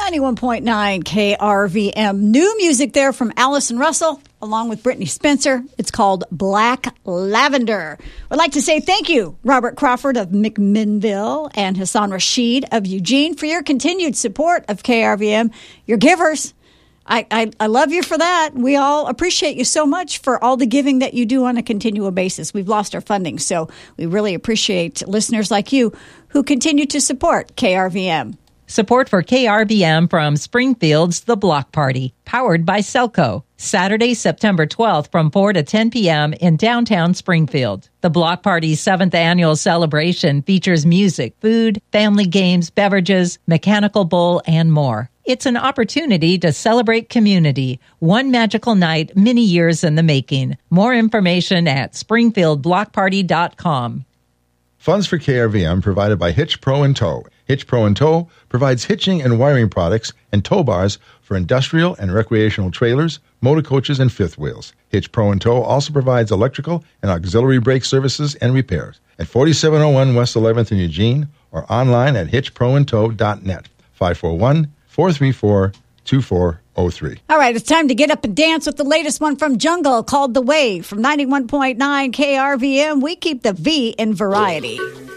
91.9 KRVM. New music there from Allison Russell, along with Brittany Spencer. It's called Black Lavender. I'd like to say thank you, Robert Crawford of McMinnville and Hassan Rashid of Eugene, for your continued support of KRVM. Your givers. I love you for that. We all appreciate you so much for all the giving that you do on a continual basis. We've lost our funding, so we really appreciate listeners like you who continue to support KRVM. Support for KRVM from Springfield's The Block Party, powered by Selco. Saturday, September 12th from 4 to 10 p.m. in downtown Springfield. The Block Party's 7th annual celebration features music, food, family games, beverages, mechanical bull, and more. It's an opportunity to celebrate community. One magical night, many years in the making. More information at springfieldblockparty.com. Funds for KRVM provided by Hitch Pro & Tow. Hitch Pro & Tow provides hitching and wiring products and tow bars for industrial and recreational trailers, motor coaches, and fifth wheels. Hitch Pro & Tow also provides electrical and auxiliary brake services and repairs at 4701 West 11th in Eugene or online at hitchproandtow.net. 541-434-2403. All right, it's time to get up and dance with the latest one from Jungle called The Wave from 91.9 KRVM. We keep the V in variety.